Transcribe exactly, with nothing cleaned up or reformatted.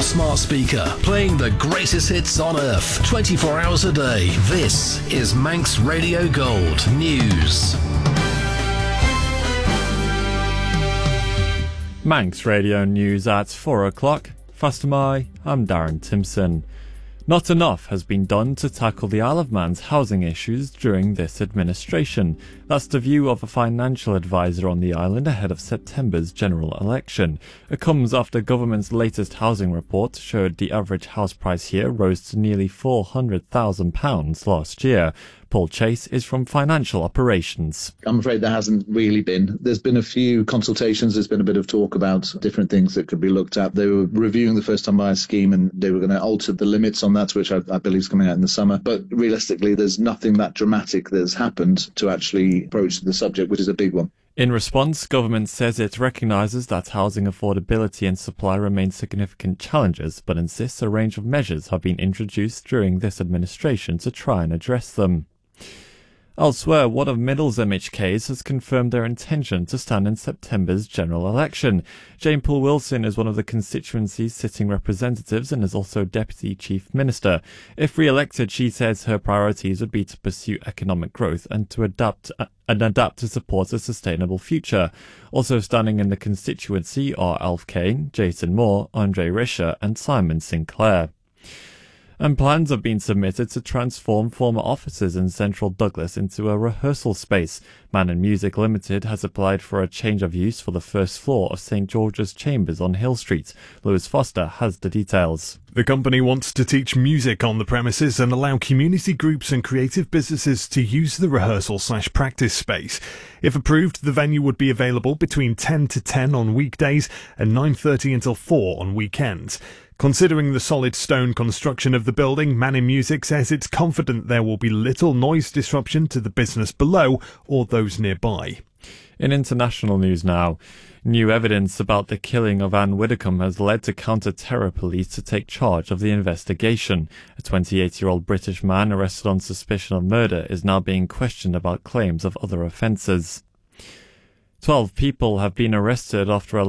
your smart speaker, playing the greatest hits on earth, twenty-four hours a day. This is Manx Radio Gold News. Manx Radio News at four o'clock. Fastamai, I'm Darren Timpson. Not enough has been done to tackle the Isle of Man's housing issues during this administration. That's the view of a financial advisor on the island ahead of September's general election. It comes after government's latest housing report showed the average house price here rose to nearly four hundred thousand pounds last year. Paul Chase is from Financial Operations. I'm afraid there hasn't really been. There's been a few consultations. There's been a bit of talk about different things that could be looked at. They were reviewing the first-time buyer scheme and they were going to alter the limits on that, which I, I believe is coming out in the summer. But realistically, there's nothing that dramatic that's happened to actually approach the subject, which is a big one. In response, government says it recognises that housing affordability and supply remain significant challenges, but insists a range of measures have been introduced during this administration to try and address them. Elsewhere, one of Middle's M H Ks has confirmed their intention to stand in September's general election. Jane Poole-Wilson is one of the constituency's sitting representatives and is also Deputy Chief Minister. If re-elected, she says her priorities would be to pursue economic growth and to adapt uh, and adapt to support a sustainable future. Also standing in the constituency are Alf Kane, Jason Moore, Andre Risher and Simon Sinclair. And plans have been submitted to transform former offices in central Douglas into a rehearsal space. Man and Music Limited has applied for a change of use for the first floor of St George's Chambers on Hill Street. Lewis Foster has the details. The company wants to teach music on the premises and allow community groups and creative businesses to use the rehearsal slash practice space. If approved, the venue would be available between ten to ten on weekdays and nine thirty until four on weekends. Considering the solid stone construction of the building, Man in Music says it's confident there will be little noise disruption to the business below or those nearby. In international news now, new evidence about the killing of Anne Widdecombe has led to counter-terror police to take charge of the investigation. A twenty-eight-year-old British man arrested on suspicion of murder is now being questioned about claims of other offences. Twelve people have been arrested after a